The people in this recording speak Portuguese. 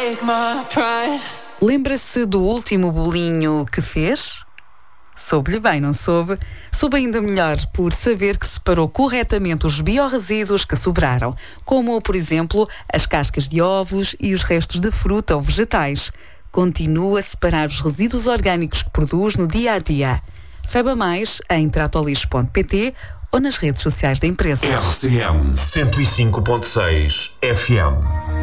Lembra-se do último bolinho que fez? Soube-lhe bem, não soube? Soube ainda melhor por saber que separou corretamente os biorresíduos que sobraram, como, por exemplo, as cascas de ovos e os restos de fruta ou vegetais. Continua a separar os resíduos orgânicos que produz no dia-a-dia. Saiba mais em tratolixo.pt ou nas redes sociais da empresa. RCM 105.6 FM.